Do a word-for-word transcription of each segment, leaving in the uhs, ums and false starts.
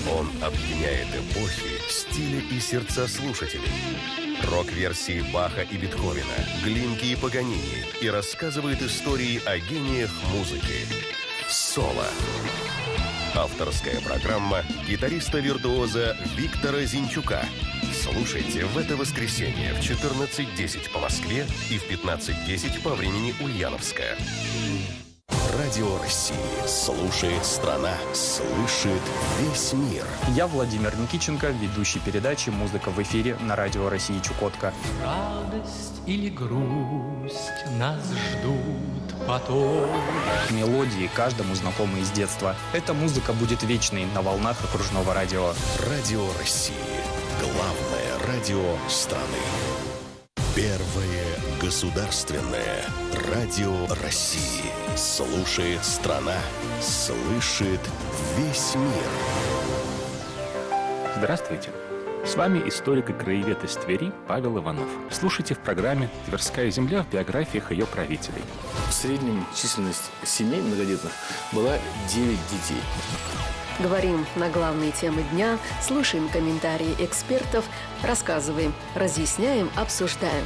Он объединяет эпохи, стили и сердца слушателей. Рок-версии Баха и Бетховена, Глинки и Паганини и рассказывает истории о гениях музыки. Соло. Авторская программа гитариста-виртуоза Виктора Зинчука. Слушайте в это воскресенье в четырнадцать десять по Москве и в пятнадцать десять по времени Ульяновска. Радио России. Слушает страна. Слышит весь мир. Я Владимир Никитченко, ведущий передачи «Музыка в эфире» на Радио России Чукотка. Радость или грусть нас ждут потом. Мелодии каждому знакомы из детства. Эта музыка будет вечной на волнах окружного радио. Радио России. Главное радио страны. Первое государственное радио России. Слушает страна. Слышит весь мир. Здравствуйте. С вами историк и краевед из Твери Павел Иванов. Слушайте в программе «Тверская земля» в биографиях ее правителей. В среднем численность семей многодетных была девять детей. Говорим на главные темы дня, слушаем комментарии экспертов, рассказываем, разъясняем, обсуждаем.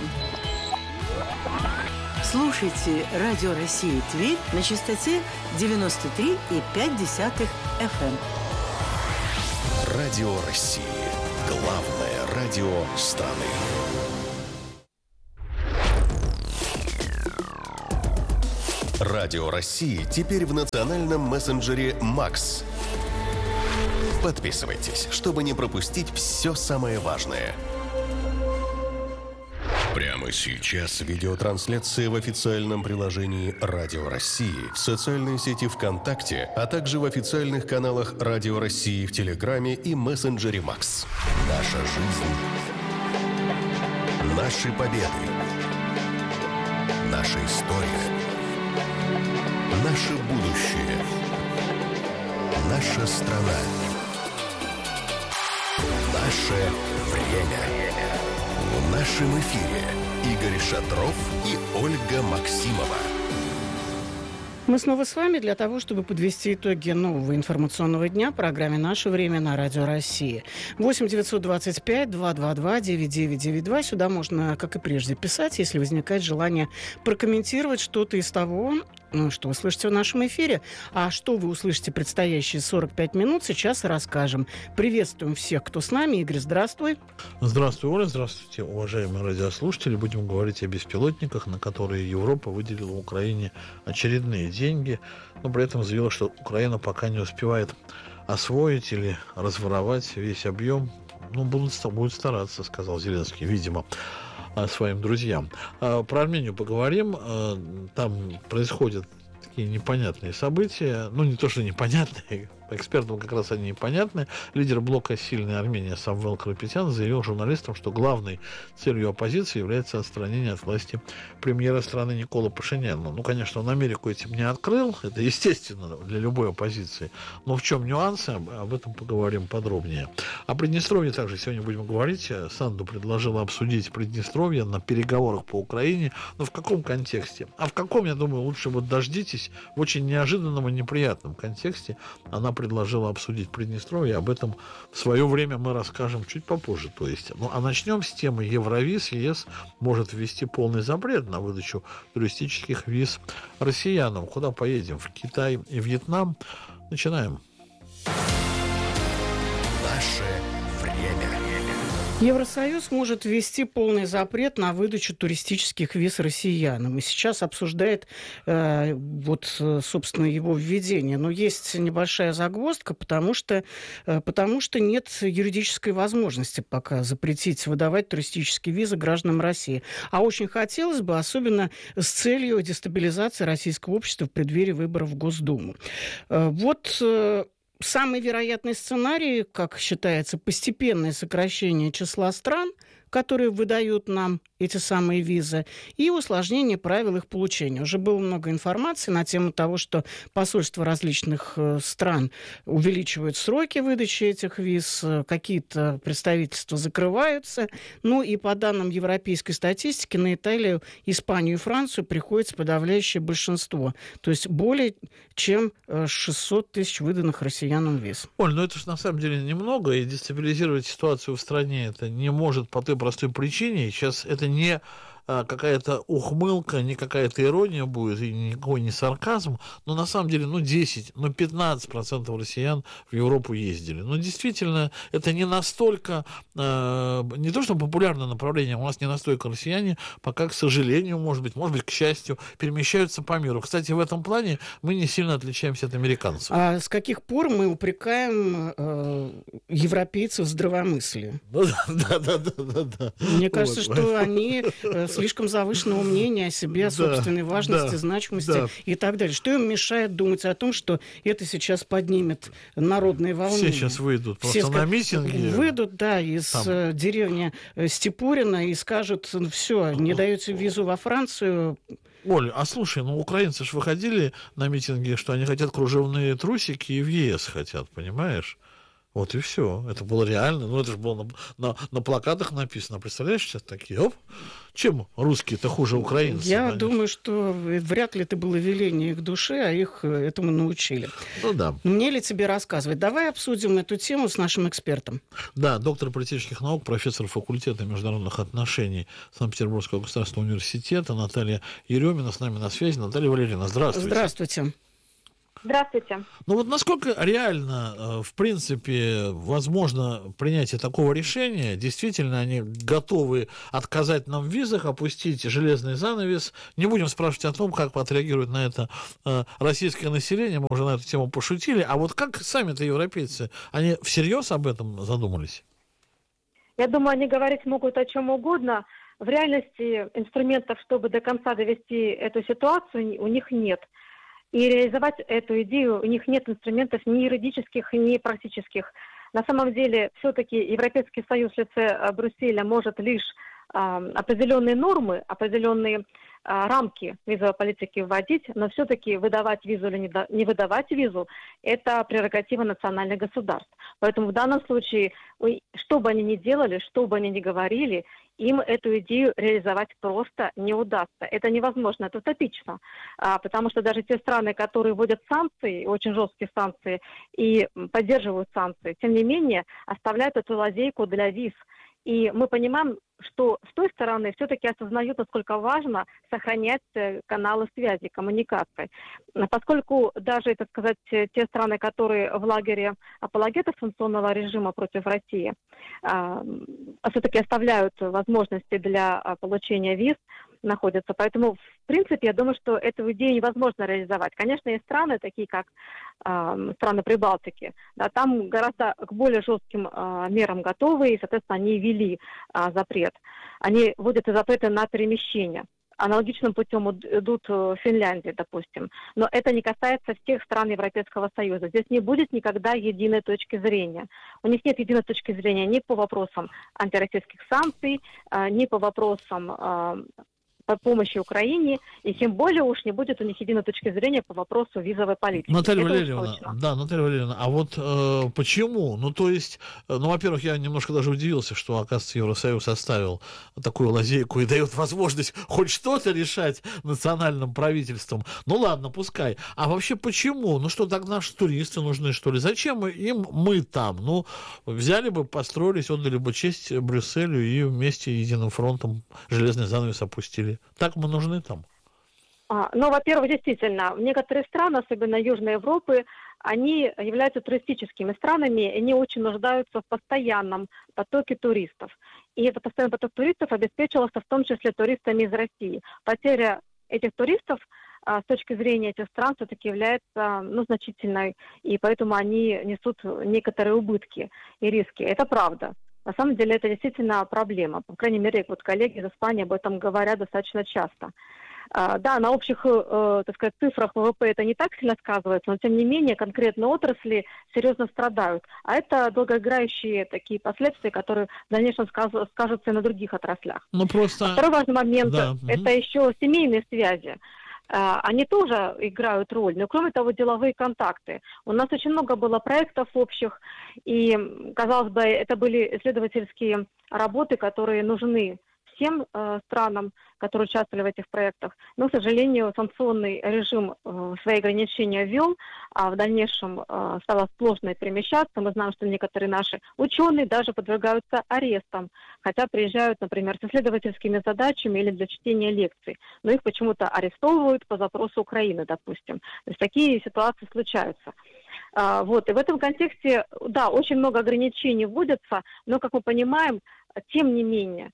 Слушайте Радио России Тверь на частоте девяносто три и пять десятых эф эм. Радио России. Главное радио страны. Радио России теперь в национальном мессенджере «Макс». Подписывайтесь, чтобы не пропустить все самое важное. Прямо сейчас видеотрансляция в официальном приложении Радио России, в социальной сети ВКонтакте, а также в официальных каналах Радио России в Телеграме и мессенджере «Макс». Наша жизнь. Наши победы. Наша история. Наше будущее. Наша страна. Наше время. В нашем эфире Игорь Шатров и Ольга Максимова. Мы снова с вами для того, чтобы подвести итоги нового информационного дня в программе «Наше время» на Радио России. восемь девятьсот двадцать пять двести двадцать два девять девять девять два. Сюда можно, как и прежде, писать, если возникает желание прокомментировать что-то из того, что вы слышите в нашем эфире. А что вы услышите предстоящие сорок пять минут, сейчас расскажем. Приветствуем всех, кто с нами. Игорь, здравствуй. Здравствуй, Оля. Здравствуйте, уважаемые радиослушатели. Будем говорить о беспилотниках, на которые Европа выделила Украине очередные деньги, но при этом заявила, что Украина пока не успевает освоить или разворовать весь объем. Ну, будут, будет стараться, сказал Зеленский, видимо, своим друзьям. Про Армению поговорим. Там происходят такие непонятные события. Ну, не то, что непонятные, экспертам как раз они непонятны. Лидер блока «Сильная Армения» Самвел Карапетян заявил журналистам, что главной целью оппозиции является отстранение от власти премьера страны Никола Пашиняна. Ну, конечно, он Америку этим не открыл, это естественно для любой оппозиции. Но в чем нюансы, об этом поговорим подробнее. О Приднестровье также сегодня будем говорить. Санду предложила обсудить Приднестровье на переговорах по Украине. Но в каком контексте? А в каком, я думаю, лучше вот дождитесь, в очень неожиданном и неприятном контексте она предложила обсудить Приднестровье. Об этом в свое время мы расскажем чуть попозже. То есть, ну, а начнем с темы Евровиз. ЕС может ввести полный запрет на выдачу туристических виз россиянам. Куда поедем? В Китай и Вьетнам? Начинаем. Наше время. Евросоюз может ввести полный запрет на выдачу туристических виз россиянам. И сейчас обсуждает э, вот, собственно, его введение. Но есть небольшая загвоздка, потому что, э, потому что нет юридической возможности пока запретить выдавать туристические визы гражданам России. А очень хотелось бы, особенно с целью дестабилизации российского общества в преддверии выборов в Госдуму. Э, вот... Э, Самый вероятный сценарий, как считается, постепенное сокращение числа стран, которые выдают нам эти самые визы, и усложнение правил их получения. Уже было много информации на тему того, что посольства различных стран увеличивают сроки выдачи этих виз, какие-то представительства закрываются. Ну и по данным европейской статистики, на Италию, Испанию и Францию приходится подавляющее большинство. То есть более чем шестьсот тысяч выданных россиянам виз. Оль, ну это же на самом деле немного, и дестабилизировать ситуацию в стране это не может по той простой причине. Сейчас это не какая-то ухмылка, не какая-то ирония будет, и никакой не сарказм, но на самом деле, ну, десять, ну, пятнадцать процентов россиян в Европу ездили. Но действительно, это не настолько, э, не то что популярное направление, у нас не настолько россияне, пока, к сожалению, может быть, может быть, к счастью, перемещаются по миру. Кстати, в этом плане мы не сильно отличаемся от американцев. А с каких пор мы упрекаем э, европейцев в здравомыслии? Да, да, да, да, да. Мне кажется, что они слишком завышенного мнения о себе, о собственной важности, да, значимости да. и так далее. Что им мешает думать о том, что это сейчас поднимет народные волнения? Все сейчас выйдут просто Все на митинги. Выйдут, да, из там. деревни Степурина и скажут, все, не даете визу во Францию. Оля, а слушай, ну украинцы же выходили на митинги, что они хотят кружевные трусики и в ЕС хотят, понимаешь? Вот и все. Это было реально. Ну, это же было на, на, на плакатах написано. Представляешь, сейчас такие, оп, чем русские-то хуже украинцев? Я конечно. думаю, что вряд ли это было веление их души, а их этому научили. Ну да. Мне ли тебе рассказывать? Давай обсудим эту тему с нашим экспертом. Да, доктор политических наук, профессор факультета международных отношений Санкт-Петербургского государственного университета Наталья Еремина с нами на связи. Наталья Валерьевна, здравствуйте. Здравствуйте. Здравствуйте. Ну вот насколько реально, в принципе, возможно принятие такого решения? Действительно, они готовы отказать нам в визах, опустить железный занавес? Не будем спрашивать о том, как отреагирует на это российское население, мы уже на эту тему пошутили. А вот как сами-то европейцы, они всерьез об этом задумались? Я думаю, они говорить могут о чем угодно. В реальности инструментов, чтобы до конца довести эту ситуацию, у них нет. И реализовать эту идею у них нет инструментов ни юридических, ни практических. На самом деле, все-таки Европейский Союз в лице Брюсселя может лишь э, определенные нормы, определенные э, рамки визовой политики вводить, но все-таки выдавать визу или не, до, не выдавать визу – это прерогатива национальных государств. Поэтому в данном случае, что бы они ни делали, что бы они ни говорили, им эту идею реализовать просто не удастся. Это невозможно, это утопично. А, потому что даже те страны, которые вводят санкции, очень жесткие санкции, и поддерживают санкции, тем не менее оставляют эту лазейку для виз. И мы понимаем, что с той стороны все-таки осознают, насколько важно сохранять каналы связи, коммуникации. Поскольку даже, так сказать, те страны, которые в лагере апологетов санкционного режима против России, все-таки оставляют возможности для получения виз, находятся. Поэтому, в принципе, я думаю, что эту идею невозможно реализовать. Конечно, есть страны, такие как э, страны Прибалтики, да, там гораздо к более жестким э, мерам готовы, и, соответственно, они ввели э, запрет. Они вводят запреты на перемещение. Аналогичным путем идут в Финляндии, допустим. Но это не касается всех стран Европейского Союза. Здесь не будет никогда единой точки зрения. У них нет единой точки зрения ни по вопросам антироссийских санкций, э, ни по вопросам э, по помощи Украине, и тем более уж не будет у них единой точки зрения по вопросу визовой политики. Наталья Валерьевна, да, Наталья Валерьевна, а вот э, почему? Ну, то есть, ну, во-первых, я немножко даже удивился, что, оказывается, Евросоюз оставил такую лазейку и дает возможность хоть что-то решать национальным правительством. Ну, ладно, пускай. А вообще почему? Ну, что, так наши туристы нужны, что ли? Зачем им мы там? Ну, взяли бы, построились, отдали бы честь Брюсселю и вместе единым фронтом железный занавес опустили. Так мы нужны там? А, ну, во-первых, действительно, некоторые страны, особенно Южной Европы, они являются туристическими странами, и они очень нуждаются в постоянном потоке туристов. И этот постоянный поток туристов обеспечивался в том числе туристами из России. Потеря этих туристов а, с точки зрения этих стран все-таки является ну, значительной, и поэтому они несут некоторые убытки и риски. Это правда. На самом деле это действительно проблема. По крайней мере, вот коллеги из Испании об этом говорят достаточно часто. Да, на общих, так сказать, цифрах ВВП это не так сильно сказывается, но тем не менее конкретно отрасли серьезно страдают. А это долгоиграющие такие последствия, которые в дальнейшем скажутся и на других отраслях. Ну, просто... А второй важный момент да. – это еще семейные связи. Они тоже играют роль, но кроме того, деловые контакты. У нас очень много было проектов общих, и, казалось бы, это были исследовательские работы, которые нужны всем э, странам, которые участвовали в этих проектах. Но, к сожалению, санкционный режим э, свои ограничения ввел, а в дальнейшем э, стало сложно перемещаться. Мы знаем, что некоторые наши ученые даже подвергаются арестам, хотя приезжают, например, с исследовательскими задачами или для чтения лекций. Но их почему-то арестовывают по запросу Украины, допустим. То есть такие ситуации случаются. А, вот. И в этом контексте, да, очень много ограничений вводятся, но, как мы понимаем, тем не менее,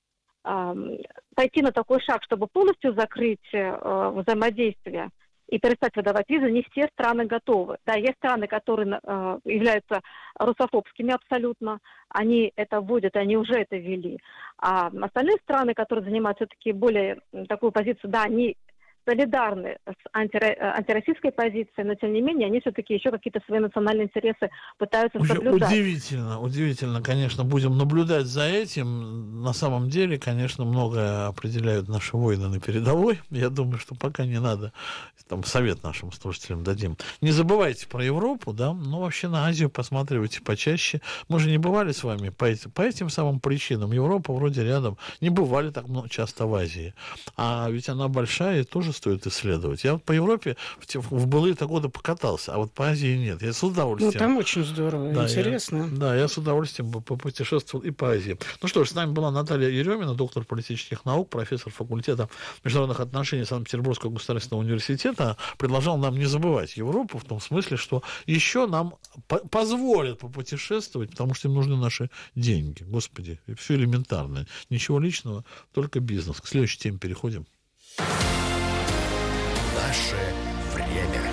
пойти на такой шаг, чтобы полностью закрыть э, взаимодействие и перестать выдавать визы, не все страны готовы. Да, есть страны, которые э, являются русофобскими абсолютно, они это вводят, они уже это ввели. А остальные страны, которые занимают все-таки более такую позицию, да, они солидарны с анти- антироссийской позицией, но тем не менее они все-таки еще какие-то свои национальные интересы пытаются Очень соблюдать. Удивительно, удивительно, конечно, будем наблюдать за этим. На самом деле, конечно, многое определяют наши воины на передовой. Я думаю, что пока не надо, там совет нашим слушателям дадим. Не забывайте про Европу, да, но вообще на Азию посматривайте почаще. Мы же не бывали с вами по этим, по этим самым причинам. Европа вроде рядом, не бывали так много, часто в Азии. А ведь она большая и тоже стоит исследовать. Я вот по Европе в, в былые-то годы покатался, а вот по Азии нет. Я с удовольствием... Ну, там очень здорово, да, интересно. Я, да, я с удовольствием попутешествовал и по Азии. Ну что ж, с нами была Наталья Еремина, доктор политических наук, профессор факультета международных отношений Санкт-Петербургского государственного университета. Предложал нам не забывать Европу в том смысле, что еще нам по- позволят попутешествовать, потому что им нужны наши деньги. Господи, все элементарное. Ничего личного, только бизнес. К следующей теме переходим. Наше время.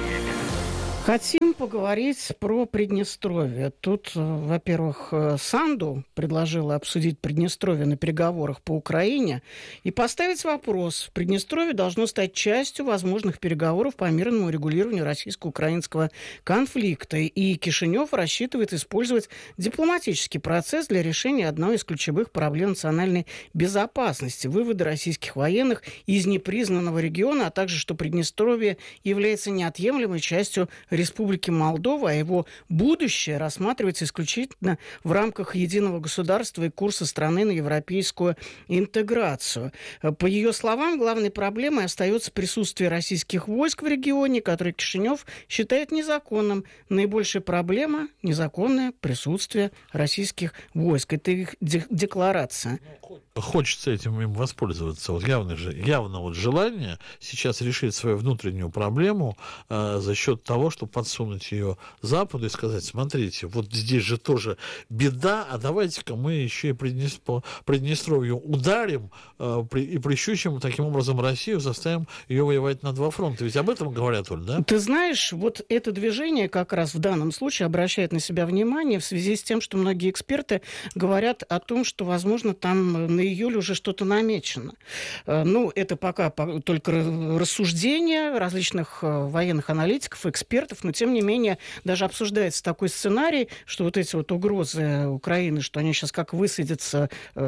Хотим поговорить про Приднестровье. Тут, во-первых, Санду предложила обсудить Приднестровье на переговорах по Украине и поставить вопрос. Приднестровье должно стать частью возможных переговоров по мирному регулированию российско-украинского конфликта. И Кишинев рассчитывает использовать дипломатический процесс для решения одной из ключевых проблем национальной безопасности. Выводы российских военных из непризнанного региона, а также, что Приднестровье является неотъемлемой частью Республики Молдова, а его будущее рассматривается исключительно в рамках единого государства и курса страны на европейскую интеграцию. По ее словам, главной проблемой остается присутствие российских войск в регионе, которое Кишинев считает незаконным. Наибольшая проблема – незаконное присутствие российских войск. Это их декларация. Хочется этим им воспользоваться. Вот явно, же, явно вот желание сейчас решить свою внутреннюю проблему э, за счет того, чтобы подсунуть ее Западу и сказать: смотрите, вот здесь же тоже беда, а давайте-ка мы еще и Приднес... по Приднестровью ударим э, при... и прищучим таким образом Россию, заставим ее воевать на два фронта. Ведь об этом говорят, Оль, да? Ты знаешь, вот это движение как раз в данном случае обращает на себя внимание в связи с тем, что многие эксперты говорят о том, что, возможно, там на июль уже что-то намечено. Ну, это пока только рассуждения различных военных аналитиков, экспертов, но, тем не менее, даже обсуждается такой сценарий, что вот эти вот угрозы Украины, что они сейчас как высадятся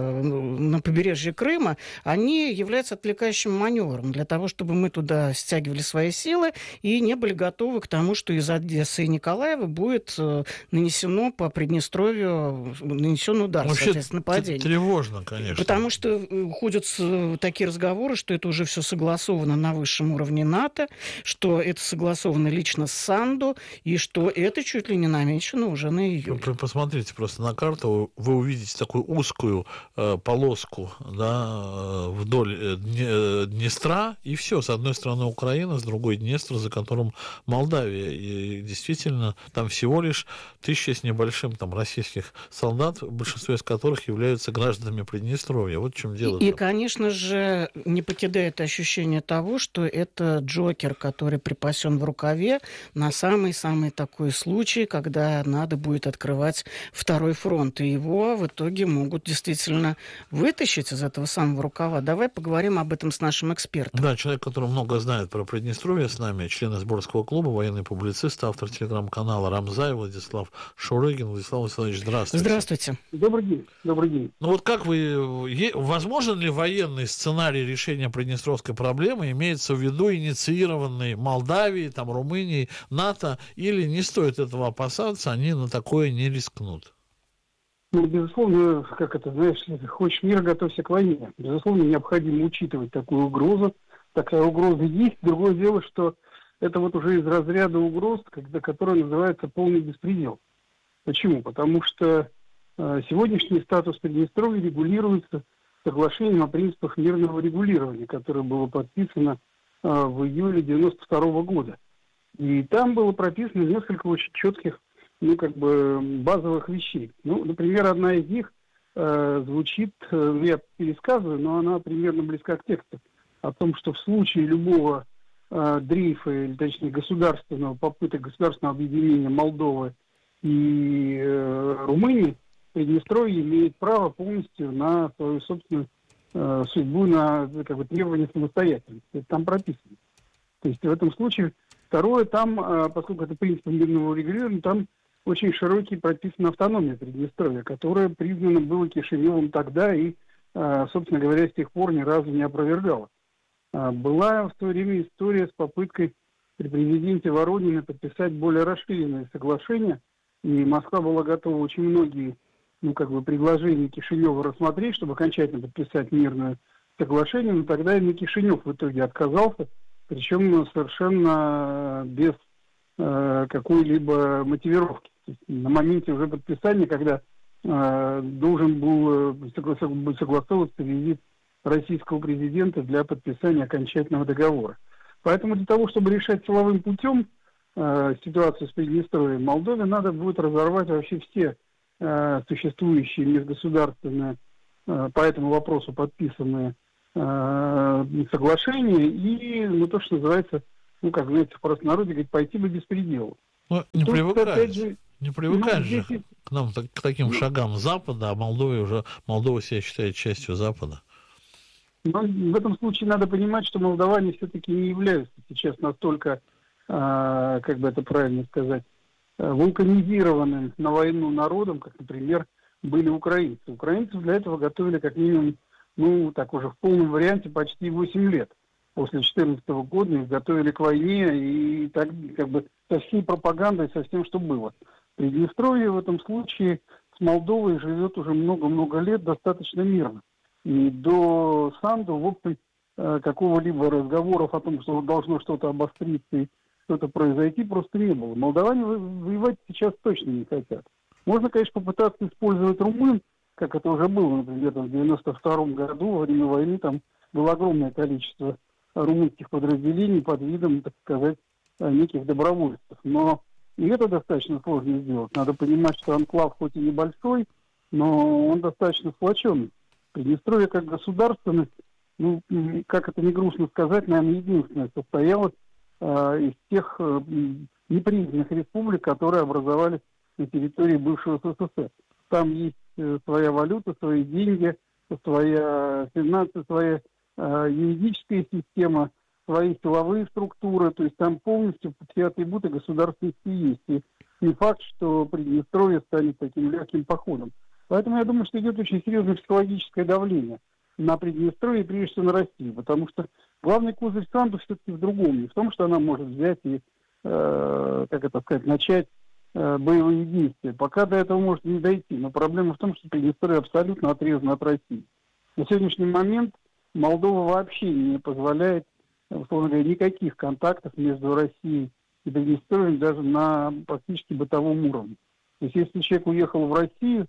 на побережье Крыма, они являются отвлекающим маневром для того, чтобы мы туда стягивали свои силы и не были готовы к тому, что из Одессы и Николаева будет нанесено по Приднестровью, нанесен удар, вообще, соответственно, нападение. Тревожно, конечно. Потому что ходят такие разговоры, что это уже все согласовано на высшем уровне НАТО, что это согласовано лично с Санду, и что это чуть ли не намечено уже на июль. Посмотрите просто на карту, вы увидите такую узкую э, полоску, да, вдоль Днестра, и все. С одной стороны Украина, с другой Днестр, за которым Молдавия. И действительно, там всего лишь тысяча с небольшим там, российских солдат, большинство из которых являются гражданами Приднестровья. Вот в чем дело. И, и, конечно же, не покидает ощущение того, что это Джокер, который припасен в рукаве на самый самый такой случай, когда надо будет открывать второй фронт. И его в итоге могут действительно вытащить из этого самого рукава. Давай поговорим об этом с нашим экспертом. Да, человек, который много знает про Приднестровье, с нами член Изборского клуба, военный публицист, автор телеграм-канала «Рамзай» Владислав Шурыгин. Владислав Владиславович, здравствуйте. Здравствуйте. Добрый день. Добрый день. Ну вот как вы... Возможен ли военный сценарий решения приднестровской проблемы, имеется в виду инициированный Молдавией, там, Румынией, НАТО, или не стоит этого опасаться, они на такое не рискнут? Ну, безусловно, как это, знаешь, хочешь мира, готовься к войне. Безусловно, необходимо учитывать такую угрозу. Такая угроза есть. Другое дело, что это вот уже из разряда угроз, когда, которая называется полный беспредел. Почему? Потому что э, сегодняшний статус Приднестровья регулируется соглашением о принципах мирного регулирования, которое было подписано э, в июле девяносто второго года. И там было прописано несколько очень четких, ну, как бы, базовых вещей. Ну, например, одна из них э, звучит, э, я пересказываю, но она примерно близка к тексту, о том, что в случае любого э, дрейфа, или точнее государственного, попыток государственного объединения Молдовы и э, Румынии, Приднестровье имеет право полностью на свою собственную э, судьбу, на, как бы, требование самостоятельности. Это там прописано. То есть в этом случае. Второе, там, э, поскольку это принцип мирного регулирования, там очень широкий прописана автономия Приднестровья, которая признана была Кишиневым тогда и, э, собственно говоря, с тех пор ни разу не опровергала. Э, была в то время история с попыткой при президенте Воронине подписать более расширенные соглашения, и Москва была готова очень многие, ну, как бы, предложения Кишинева рассмотреть, чтобы окончательно подписать мирное соглашение, но тогда именно Кишинев в итоге отказался, причем совершенно без э, какой-либо мотивировки. То есть на моменте уже подписания, когда э, должен был согласовываться визит российского президента для подписания окончательного договора. Поэтому для того, чтобы решать силовым путем э, ситуацию с Приднестровьем в Молдове, надо будет разорвать вообще все э, существующие межгосударственные э, по этому вопросу подписанные соглашения и, ну, то, что называется, ну, как знаете, в простонародье, говорит, пойти бы беспределу. Ну, не тут, привыкаешь, же, не привыкаешь ну, же здесь... к нам, так, к таким ну, шагам Запада, а Молдова уже, Молдова себя считает частью Запада. Но в этом случае надо понимать, что молдаване все-таки не являются сейчас настолько, э, как бы это правильно сказать, вулканизированным на войну народом, как, например, были украинцы. Украинцев для этого готовили как минимум, ну, так уже в полном варианте почти восемь лет. После две тысячи четырнадцатого года их готовили к войне и так, как бы, со всей пропагандой, со всем, что было. Приднестровье в этом случае с Молдовой живет уже много-много лет достаточно мирно. И до Санду, в общем, какого-либо разговоров о том, что должно что-то обостриться и что-то произойти, просто не было. Молдаване воевать сейчас точно не хотят. Можно, конечно, попытаться использовать румын, как это уже было, например, в девяносто втором году, во время войны, там было огромное количество румынских подразделений под видом, так сказать, неких добровольцев. Но и это достаточно сложно сделать. Надо понимать, что анклав хоть и небольшой, но он достаточно сплоченный. Приднестровье как государственность, ну, как это не грустно сказать, наверное, единственное состоялось э, из тех э, непризнанных республик, которые образовались на территории бывшего СССР. Там есть своя валюта, свои деньги, своя финансы, своя э, юридическая система, свои силовые структуры, то есть там полностью все атрибуты государственности есть. И не факт, что Приднестровье станет таким легким походом. Поэтому я думаю, что идет очень серьезное психологическое давление на Приднестровье, и прежде всего на Россию, потому что главный козырь Санду все-таки в другом, не в том, что она может взять и, э, как это сказать, начать боевые действия. Пока до этого может не дойти. Но проблема в том, что Приднестровье абсолютно отрезано от России. На сегодняшний момент Молдова вообще не позволяет, условно говоря, никаких контактов между Россией и Приднестровьем даже на практически бытовом уровне. То есть если человек уехал в Россию,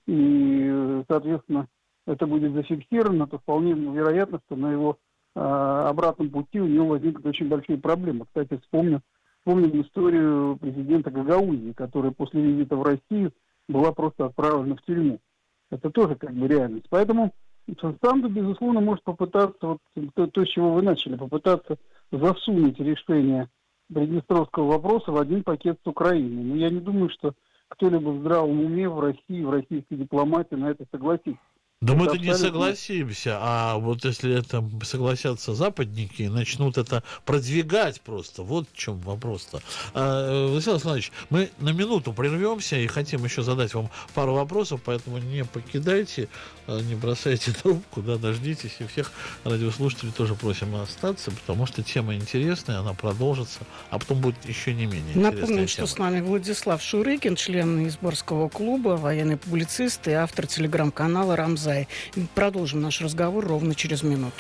и, соответственно, это будет зафиксировано, то вполне вероятно, что на его э, обратном пути у него возникнут очень большие проблемы. Кстати, вспомню, Вспомним историю президента Гагаузии, которая после визита в Россию была просто отправлена в тюрьму. Это тоже как бы реальность. Поэтому Санду, безусловно, может попытаться, вот то, то, с чего вы начали, попытаться засунуть решение приднестровского вопроса в один пакет с Украиной. Но я не думаю, что кто-либо в здравом уме в России, в российской дипломатии на это согласится. Да это мы-то абсолютно... не согласимся, а вот если это согласятся западники и начнут это продвигать просто, вот в чем вопрос-то. А, Владислав Александрович, мы на минуту прервемся и хотим еще задать вам пару вопросов, поэтому не покидайте, не бросайте трубку, да, дождитесь, и всех радиослушателей тоже просим остаться, потому что тема интересная, она продолжится, а потом будет еще не менее интересная. Напомним, что с нами Владислав Шурыгин, член Изборского клуба, военный публицист и автор телеграм-канала «Рамзай». Продолжим наш разговор ровно через минуту.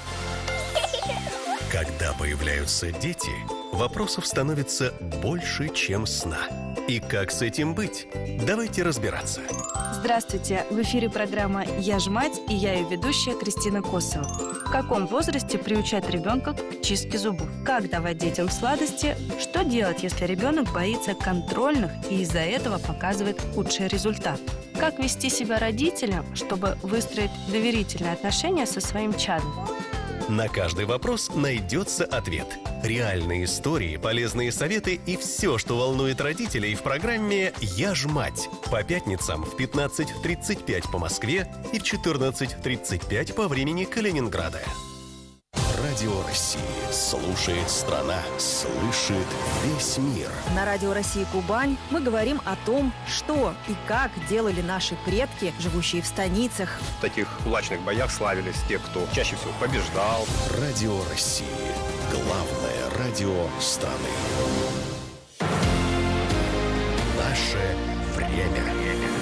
Когда появляются дети, вопросов становится больше, чем сна. И как с этим быть? Давайте разбираться. Здравствуйте! В эфире программа «Я ж мать» и я ее ведущая Кристина Косова. В каком возрасте приучать ребенка к чистке зубов? Как давать детям сладости? Что делать, если ребенок боится контрольных и из-за этого показывает худший результат? Как вести себя родителям, чтобы выстроить доверительные отношения со своим чадом? На каждый вопрос найдется ответ. Реальные истории, полезные советы и все, что волнует родителей в программе «Я ж мать» по пятницам в пятнадцать тридцать пять по Москве и в четырнадцать тридцать пять по времени Калининграда. Радио России. Слушает страна. Слышит весь мир. На Радио России Кубань мы говорим о том, что и как делали наши предки, живущие в станицах. В таких кулачных боях славились те, кто чаще всего побеждал. Радио России. Главное радио страны. Наше время.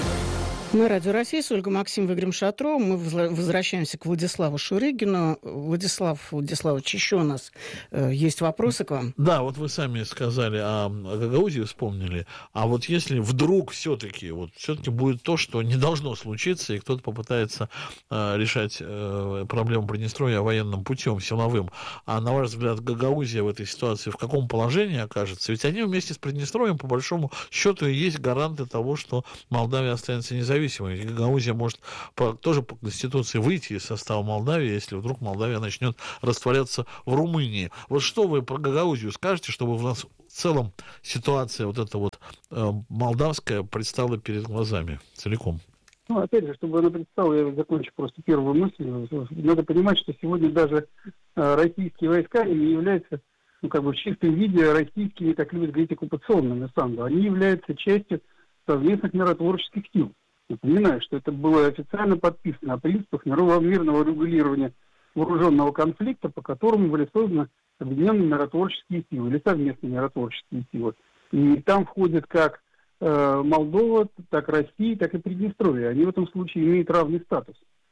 Мы Радио России с Ольгой Максимовой и Игорем Шатровым. Мы возвращаемся к Владиславу Шурыгину. Владислав Владиславович, еще у нас э, есть вопросы к вам. Да, вот вы сами сказали о Гагаузии, вспомнили. А вот если вдруг все-таки вот, все-таки будет то, что не должно случиться, и кто-то попытается э, решать э, проблему Приднестровья военным путем, силовым, а на ваш взгляд, Гагаузия в этой ситуации в каком положении окажется? Ведь они вместе с Приднестровьем, по большому счету, и есть гаранты того, что Молдавия останется независимой. Гагаузия может по, тоже по Конституции выйти из состава Молдавии, если вдруг Молдавия начнет растворяться в Румынии. Вот что вы про Гагаузию скажете, чтобы у нас в целом ситуация вот эта вот э, молдавская предстала перед глазами целиком? Ну, опять же, чтобы она предстала, я закончу просто первую мысль. Надо понимать, что сегодня даже э, российские войска не являются, ну, как бы в чистом виде российскими, как любят говорить, оккупационными самбо. Они являются частью совместных миротворческих сил. Напоминаю, что это было официально подписано о принципах мирового мирного регулирования вооруженного конфликта, по которому были созданы объединенные миротворческие силы или совместные миротворческие силы. И там входят как э, Молдова, так Россия, так и Приднестровье. Они в этом случае имеют равный статус.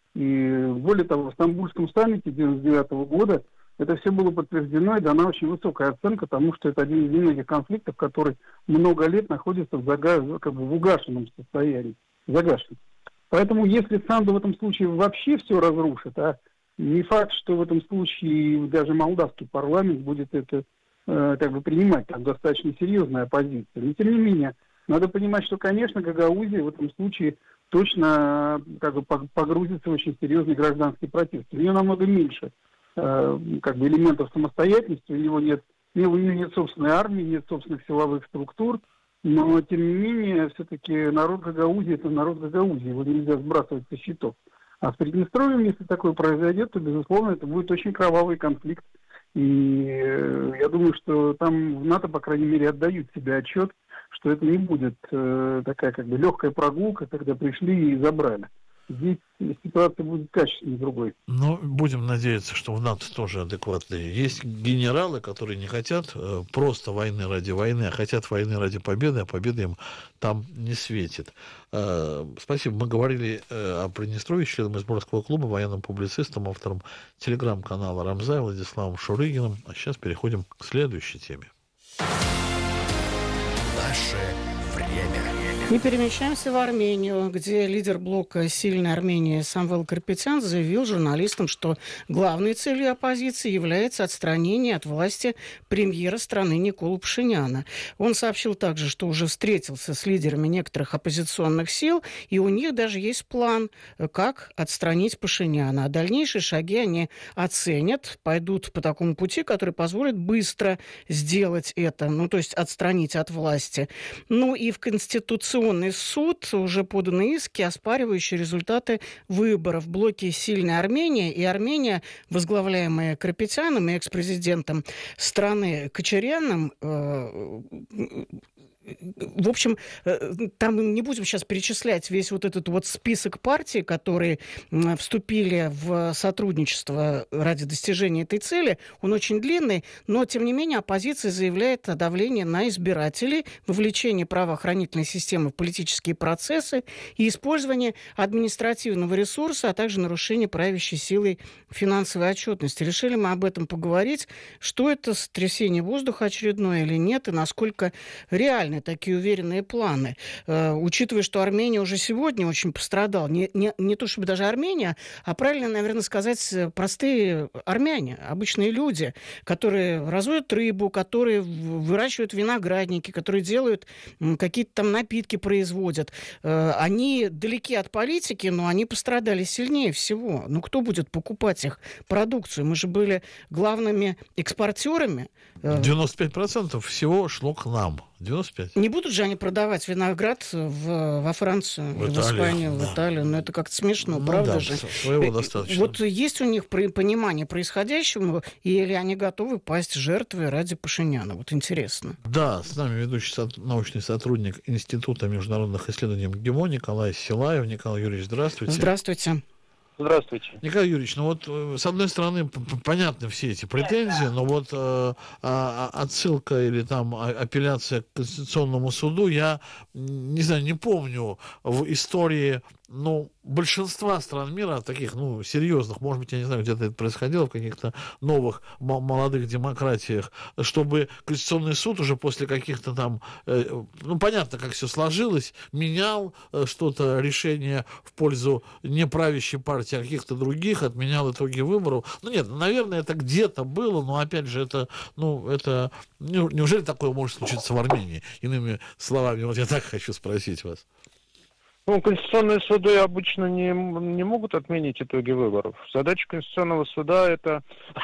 И более того, в Стамбульском саммите девяносто девятого года это все было подтверждено и дана очень высокая оценка тому, что это один из немногих конфликтов, который много лет находится в, зага... как бы в угашенном состоянии. Загашен. Поэтому если Санду в этом случае вообще все разрушит, а не факт, что в этом случае даже молдавский парламент будет это э, как бы принимать, там достаточно серьезная оппозиция. Но тем не менее, надо понимать, что, конечно, Гагаузия в этом случае точно как бы погрузится в очень серьезный гражданский протест. У нее намного меньше э, как бы элементов самостоятельности, у него нет, у него нет собственной армии, нет собственных силовых структур. Но, тем не менее, все-таки народ Гагаузии – это народ Гагаузии. Его нельзя сбрасывать со счетов. А с Приднестровьем, если такое произойдет, то, безусловно, это будет очень кровавый конфликт. И я думаю, что там в НАТО, по крайней мере, отдают себе отчет, что это не будет э, такая как бы легкая прогулка, когда пришли и забрали. Здесь ситуация будет качественно другой. Ну, будем надеяться, что в НАТО тоже адекватные. Есть генералы, которые не хотят э, просто войны ради войны, а хотят войны ради победы, а победа им там не светит. Э, спасибо. Мы говорили э, о Приднестровье, членом Изборского клуба, военным публицистом, автором телеграм-канала «Рамзай» Владиславом Шурыгиным. А сейчас переходим к следующей теме. Наше время. И перемещаемся в Армению, где лидер блока «Сильная Армения» Самвел Карапетян заявил журналистам, что главной целью оппозиции является отстранение от власти премьера страны Николы Пашиняна. Он сообщил также, что уже встретился с лидерами некоторых оппозиционных сил, и у них даже есть план, как отстранить Пашиняна. А дальнейшие шаги они оценят, пойдут по такому пути, который позволит быстро сделать это, ну, то есть отстранить от власти. Ну и в Конституционном Конституционный суд уже поданы иски, оспаривающие результаты выборов. Блоки «Сильная Армения» и Армения, возглавляемые Карапетяном и экс-президентом страны Кочаряном, э, в общем, там не будем сейчас перечислять весь вот этот вот список партий, которые вступили в сотрудничество ради достижения этой цели. Он очень длинный, но, тем не менее, оппозиция заявляет о давлении на избирателей, вовлечении правоохранительной системы в политические процессы и использовании административного ресурса, а также нарушении правящей силой финансовой отчетности. Решили мы об этом поговорить, что это сотрясение воздуха очередное или нет, и насколько реально такие уверенные планы, э, учитывая, что Армения уже сегодня очень пострадала. Не, не, не то чтобы даже Армения, а правильно, наверное, сказать, простые армяне, обычные люди, которые разводят рыбу, которые выращивают виноградники, которые делают м, какие-то там напитки, производят. Э, они далеки от политики, но они пострадали сильнее всего. Ну, кто будет покупать их продукцию? Мы же были главными экспортерами. девяносто пять процентов всего шло к нам. девяносто пять. Не будут же они продавать виноград в, во Францию, в, в Испанию, да. в Италию. Но это как-то смешно, ну, правда да, же? Своего достаточно. Вот есть у них понимание происходящего, или они готовы пасть жертвой ради Пашиняна? Вот интересно. Да, с нами ведущий научный сотрудник Института международных исследований МГИМО Николай Силаев. Николай Юрьевич, здравствуйте. Здравствуйте. Здравствуйте. Николай Юрьевич, ну вот, с одной стороны, понятны все эти претензии, но вот э, э, отсылка или там апелляция к Конституционному суду, я, не знаю, не помню в истории, ну, большинства стран мира, таких, ну, серьезных, может быть, я не знаю, где-то это происходило, в каких-то новых м- молодых демократиях, чтобы Конституционный суд уже после каких-то там, э, ну, понятно, как все сложилось, менял э, что-то, решение в пользу неправящей партии, а каких-то других, отменял итоги выборов. Ну, нет, наверное, это где-то было, но, опять же, это, ну, это, неужели такое может случиться в Армении? Иными словами, вот я так хочу спросить вас. Ну, конституционные суды обычно не, не могут отменить итоги выборов. Задача Конституционного суда – это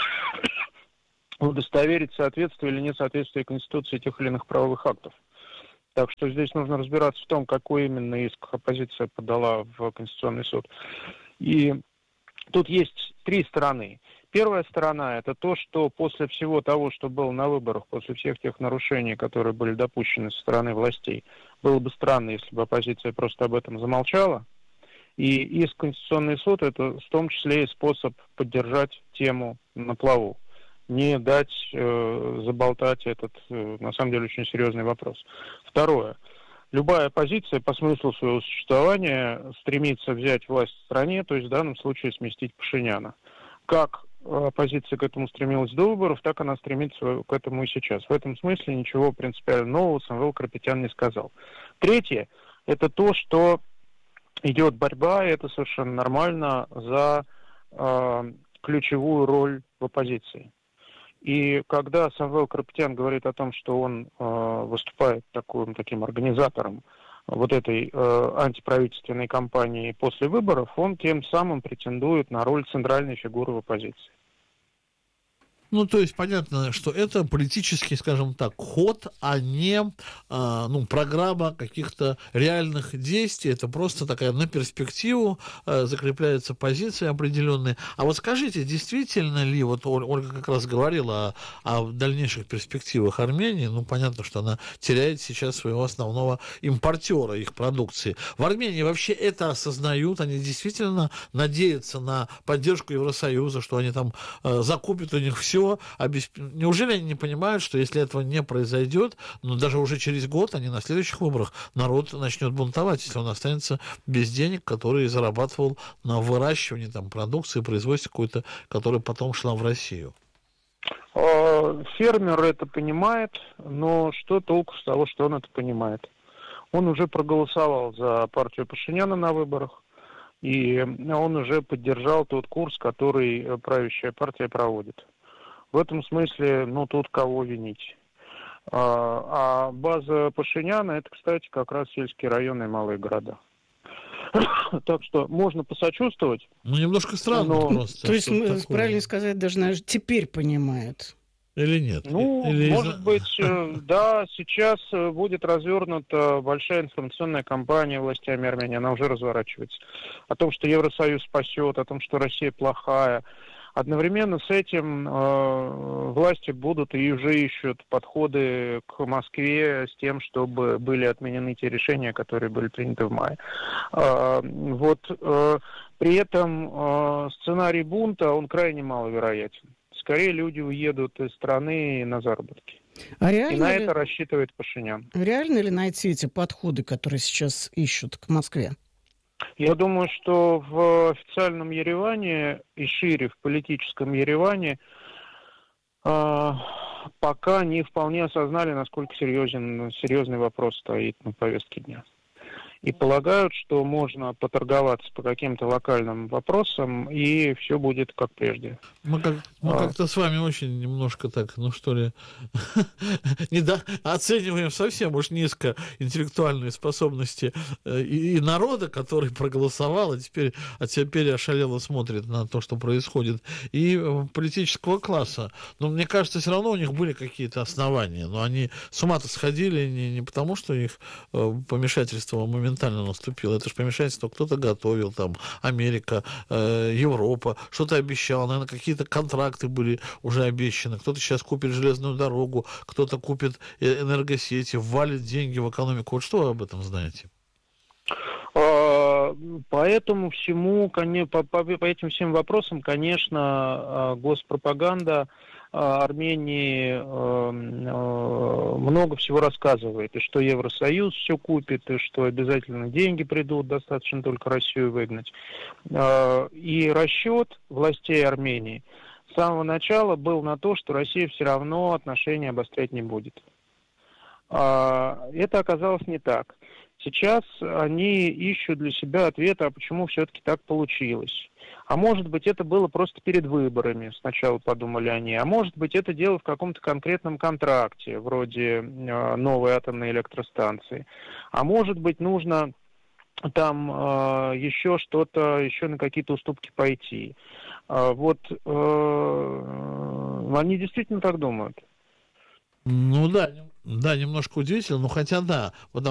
удостоверить соответствие или несоответствие Конституции тех или иных правовых актов. Так что здесь нужно разбираться в том, какой именно иск оппозиция подала в Конституционный суд. И тут есть три стороны. Первая сторона – это то, что после всего того, что было на выборах, после всех тех нарушений, которые были допущены со стороны властей, было бы странно, если бы оппозиция просто об этом замолчала. И иск в Конституционный суд – это в том числе и способ поддержать тему на плаву, не дать э, заболтать этот, э, на самом деле, очень серьезный вопрос. Второе. Любая оппозиция по смыслу своего существования стремится взять власть в стране, то есть в данном случае сместить Пашиняна. Как оппозиция к этому стремилась до выборов, так она стремится к этому и сейчас. В этом смысле ничего принципиально нового Самвел Карапетян не сказал. Третье – это то, что идет борьба, и это совершенно нормально, за э, ключевую роль в оппозиции. И когда Самвел Карапетян говорит о том, что он э, выступает таким, таким организатором вот этой э, антиправительственной кампании после выборов, он тем самым претендует на роль центральной фигуры в оппозиции. Ну, то есть понятно, что это политический, скажем так, ход, а не а, ну, программа каких-то реальных действий. Это просто такая на перспективу а, закрепляется позиция определенная. А вот скажите, действительно ли, вот Ольга как раз говорила о, о дальнейших перспективах Армении, ну, понятно, что она теряет сейчас своего основного импортера их продукции. В Армении вообще это осознают, они действительно надеются на поддержку Евросоюза, что они там а, закупят у них все. Неужели они не понимают, что если этого не произойдет, ну, даже уже через год, они на следующих выборах, народ начнет бунтовать, если он останется без денег, которые зарабатывал на выращивании там, продукции, производстве какой-то, которая потом шла в Россию? Фермер это понимает, но что толку с того, что он это понимает? Он уже проголосовал за партию Пашиняна на выборах, и он уже поддержал тот курс, который правящая партия проводит. В этом смысле, ну, тут кого винить. А, а база Пашиняна, это, кстати, как раз сельские районы и малые города. Так что можно посочувствовать. Ну, немножко странно но... просто. То есть, такое... правильно сказать, даже, наверное, теперь понимают. Или нет? Ну, Или может из... быть, да, сейчас будет развернута большая информационная кампания властями Армении, она уже разворачивается, о том, что Евросоюз спасет, о том, что Россия плохая. Одновременно с этим э, власти будут и уже ищут подходы к Москве с тем, чтобы были отменены те решения, которые были приняты в мае. Э, вот, э, при этом э, сценарий бунта, он крайне маловероятен. Скорее люди уедут из страны на заработки. А реально и на ли... это рассчитывает Пашинян. Реально ли найти эти подходы, которые сейчас ищут к Москве? Я думаю, что в официальном Ереване и шире в политическом Ереване э, пока не вполне осознали, насколько серьезен, серьезный вопрос стоит на повестке дня. И полагают, что можно поторговаться по каким-то локальным вопросам, и все будет как прежде. Мы, как, мы а. как-то с вами очень немножко так, ну что ли, оцениваем совсем уж низко интеллектуальные способности и, и народа, который проголосовал, а теперь, а теперь ошалело смотрит на то, что происходит, и политического класса. Но мне кажется, все равно у них были какие-то основания. Но они с ума-то сходили не, не потому, что их помешательство моментально наступило. Это же помешательство кто-то готовил, там, Америка, э, Европа, что-то обещал, наверное, какие-то контракты были уже обещаны. Кто-то сейчас купит железную дорогу, кто-то купит энергосети, ввалит деньги в экономику. Вот что вы об этом знаете? По этому всему, по, по, по этим всем вопросам, конечно, госпропаганда Армении много всего рассказывает, и что Евросоюз все купит, и что обязательно деньги придут, достаточно только Россию выгнать. И расчет властей Армении с самого начала был на то, что Россия все равно отношения обострять не будет. Это оказалось не так. Сейчас они ищут для себя ответа, а почему все-таки так получилось. А может быть, это было просто перед выборами, сначала подумали они. А может быть, это дело в каком-то конкретном контракте, вроде э, новой атомной электростанции. А может быть, нужно там э, еще что-то, еще на какие-то уступки пойти. Э, вот э, они действительно так думают. Ну да, да, немножко удивительно, но хотя да. Вот